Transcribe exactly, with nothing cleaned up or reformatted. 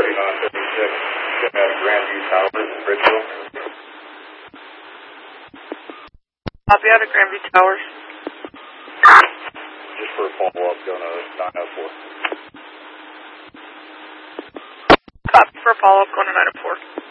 thirty-nine fifty-six, get out of Grandview Towers in Bridgeville. Copy out of Grandview Towers. Just for a follow-up, going to nine oh four. Copy for a follow-up, going to nine oh four.